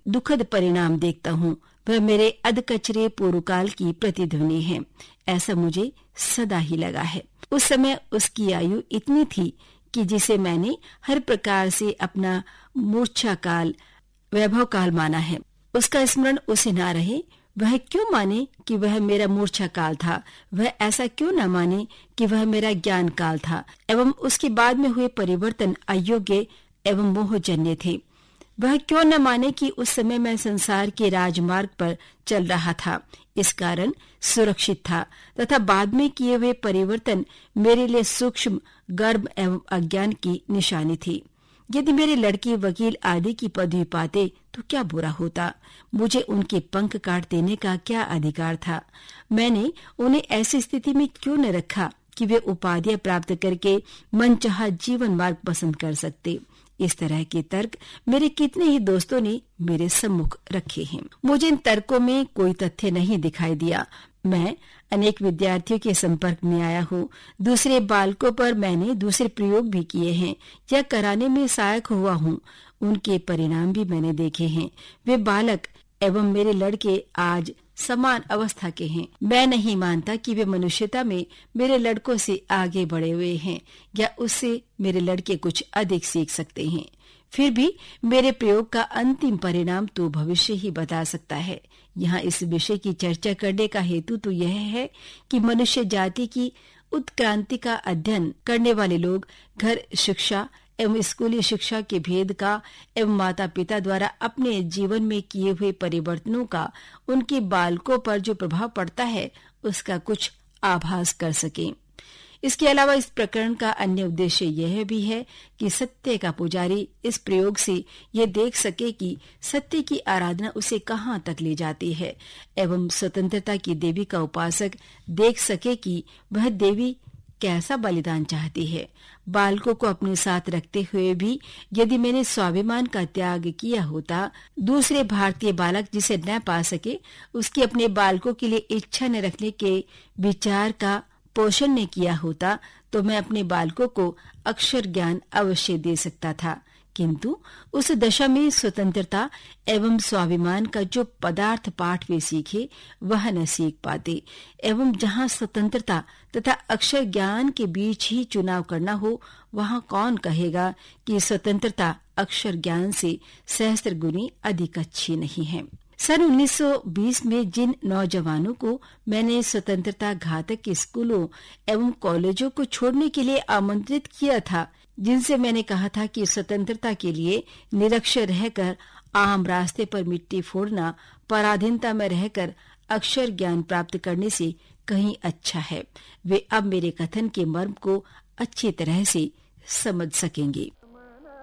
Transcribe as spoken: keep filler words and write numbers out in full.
दुखद परिणाम देखता हूँ वह मेरे अधकचरे पूर्वकाल की प्रतिध्वनि है। ऐसा मुझे सदा ही लगा है। उस समय उसकी आयु इतनी थी कि जिसे मैंने हर प्रकार से अपना मूर्छा काल, वैभव काल माना है, उसका स्मरण उसे ना रहे। वह क्यों माने कि वह मेरा मूर्छा काल था? वह ऐसा क्यों न माने कि वह मेरा ज्ञान काल था? एवं उसके बाद में हुए परिवर्तन अयोग्य एवं मोहजन्य थे। वह क्यों न माने कि उस समय मैं संसार के राजमार्ग पर चल रहा था, इस कारण सुरक्षित था, तथा बाद में किए हुए परिवर्तन मेरे लिए सूक्ष्म गर्भ एवं अज्ञान की निशानी थी। यदि मेरे लड़के वकील आदि की पदवी पाते तो क्या बुरा होता? मुझे उनके पंख काट देने का क्या अधिकार था? मैंने उन्हें ऐसी स्थिति में क्यों न रखा कि वे उपाधियां प्राप्त करके मनचाहा जीवन मार्ग पसंद कर सकते? इस तरह के तर्क मेरे कितने ही दोस्तों ने मेरे सम्मुख रखे हैं। मुझे इन तर्कों में कोई तथ्य नहीं दिखाई दिया। मैं अनेक विद्यार्थियों के संपर्क में आया हूँ। दूसरे बालकों पर मैंने दूसरे प्रयोग भी किए हैं या कराने में सहायक हुआ हूँ। उनके परिणाम भी मैंने देखे हैं। वे बालक एवं मेरे लड़के आज समान अवस्था के हैं। मैं नहीं मानता कि वे मनुष्यता में मेरे लड़कों से आगे बढ़े हुए हैं या उससे मेरे लड़के कुछ अधिक सीख सकते हैं। फिर भी मेरे प्रयोग का अंतिम परिणाम तो भविष्य ही बता सकता है। यहाँ इस विषय की चर्चा करने का हेतु तो यह है कि मनुष्य जाति की उत्क्रांति का अध्ययन करने वाले लोग घर शिक्षा एवं स्कूली शिक्षा के भेद का एवं माता पिता द्वारा अपने जीवन में किए हुए परिवर्तनों का उनके बालकों पर जो प्रभाव पड़ता है उसका कुछ आभास कर सकें। इसके अलावा इस प्रकरण का अन्य उद्देश्य यह भी है कि सत्य का पुजारी इस प्रयोग से यह देख सके कि सत्य की आराधना उसे कहाँ तक ले जाती है एवं स्वतंत्रता की देवी का उपासक देख सके कि वह देवी कैसा बलिदान चाहती है। बालकों को अपने साथ रखते हुए भी यदि मैंने स्वाभिमान का त्याग किया होता, दूसरे भारतीय बालक जिसे न पा सके उसकी अपने बालकों के लिए इच्छा न रखने के विचार का पोषण ने किया होता, तो मैं अपने बालकों को अक्षर ज्ञान अवश्य दे सकता था। किंतु उस दशा में स्वतंत्रता एवं स्वाभिमान का जो पदार्थ पाठ वे सीखे वह न सीख पाते, एवं जहाँ स्वतंत्रता तथा अक्षर ज्ञान के बीच ही चुनाव करना हो, वहाँ कौन कहेगा कि स्वतंत्रता अक्षर ज्ञान से सहस्त्र गुनी अधिक अच्छी नहीं है। सन उन्नीस सौ बीस में जिन नौजवानों को मैंने स्वतंत्रता घातक स्कूलों एवं कॉलेजों को छोड़ने के लिए आमंत्रित किया था, जिनसे मैंने कहा था कि स्वतंत्रता के लिए निरक्षर रहकर आम रास्ते पर मिट्टी फोड़ना पराधीनता में रहकर अक्षर ज्ञान प्राप्त करने से कहीं अच्छा है, वे अब मेरे कथन के मर्म को अच्छी तरह से समझ सकेंगे।